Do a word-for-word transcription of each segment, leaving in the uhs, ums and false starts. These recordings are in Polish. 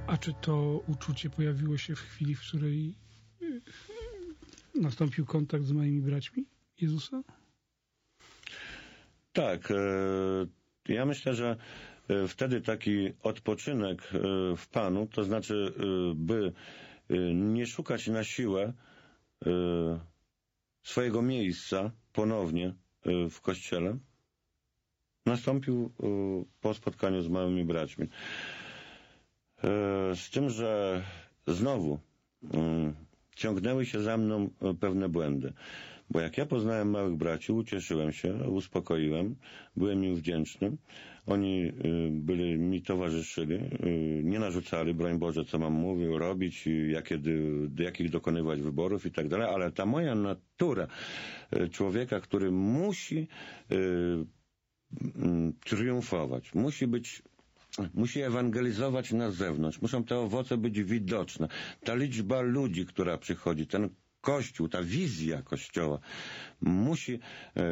A czy to uczucie pojawiło się w chwili, w której nastąpił kontakt z moimi braćmi Jezusa? Tak. Ja myślę, że wtedy taki odpoczynek w Panu, to znaczy, by nie szukać na siłę swojego miejsca ponownie w Kościele, nastąpił po spotkaniu z małymi braćmi. Z tym, że znowu ciągnęły się za mną pewne błędy. Bo jak ja poznałem małych braci, ucieszyłem się, uspokoiłem, byłem im wdzięczny. Oni byli mi towarzyszyli, nie narzucali, broń Boże, co mam mówić, robić, jakie, do jakich dokonywać wyborów i tak dalej, ale ta moja natura człowieka, który musi triumfować, musi być musi ewangelizować na zewnątrz, muszą te owoce być widoczne. Ta liczba ludzi, która przychodzi, ten Kościół, ta wizja Kościoła musi e,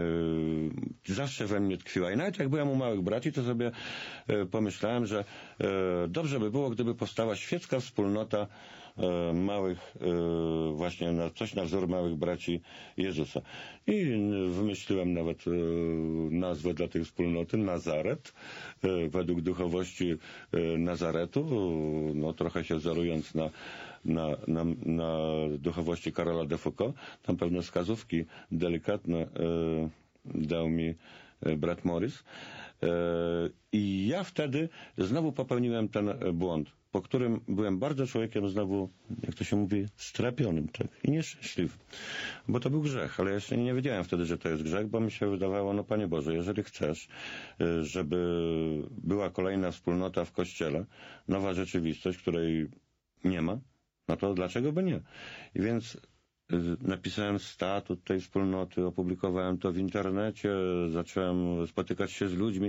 zawsze we mnie tkwiła. I nawet jak byłem u małych braci, to sobie e, pomyślałem, że e, dobrze by było, gdyby powstała świecka wspólnota e, małych, e, właśnie na, coś na wzór małych braci Jezusa. I wymyśliłem nawet e, nazwę dla tej wspólnoty, Nazaret, e, według duchowości e, Nazaretu, no trochę się wzorując na, na, na, na duchowości Karola de Foucault. Tam pewne wskazówki delikatne e, dał mi e, brat Morris. E, I ja wtedy znowu popełniłem ten błąd, po którym byłem bardzo człowiekiem znowu, jak to się mówi, strapionym, tak, i nieszczęśliwym. Bo to był grzech, ale ja jeszcze nie wiedziałem wtedy, że to jest grzech, bo mi się wydawało, no Panie Boże, jeżeli chcesz, e, żeby była kolejna wspólnota w Kościele, nowa rzeczywistość, której nie ma, no to dlaczego by nie? I więc napisałem statut tej wspólnoty, opublikowałem to w internecie, zacząłem spotykać się z ludźmi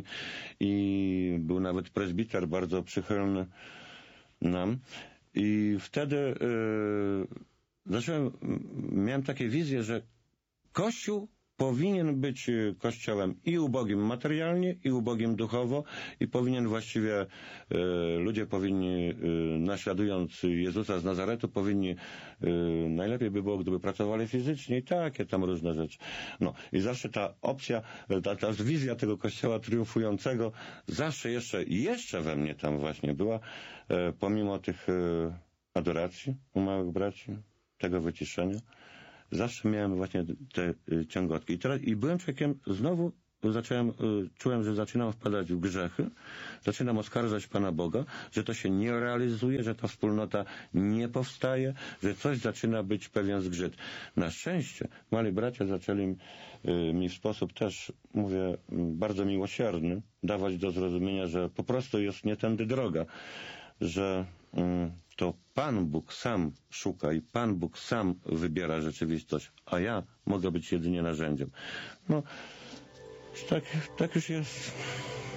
i był nawet prezbiter bardzo przychylny nam. I wtedy yy, zacząłem, miałem takie wizje, że Kościół powinien być kościołem i ubogim materialnie, i ubogim duchowo, i powinien właściwie, e, ludzie powinni, e, naśladując Jezusa z Nazaretu, powinni, e, najlepiej by było, gdyby pracowali fizycznie i takie tam różne rzeczy. No i zawsze ta opcja, ta, ta wizja tego kościoła triumfującego, zawsze jeszcze, jeszcze we mnie tam właśnie była, e, pomimo tych e, adoracji u małych braci, tego wyciszenia. Zawsze miałem właśnie te y, ciągotki. I, teraz, I byłem człowiekiem, znowu zacząłem, y, czułem, że zaczynam wpadać w grzechy, zaczynam oskarżać Pana Boga, że to się nie realizuje, że ta wspólnota nie powstaje, że coś zaczyna być pewien zgrzyt. Na szczęście mali bracia zaczęli y, mi w sposób też, mówię, y, bardzo miłosierny dawać do zrozumienia, że po prostu jest nie tędy droga, że y, to Pan Bóg sam szuka i Pan Bóg sam wybiera rzeczywistość, a ja mogę być jedynie narzędziem. No, tak, tak już jest.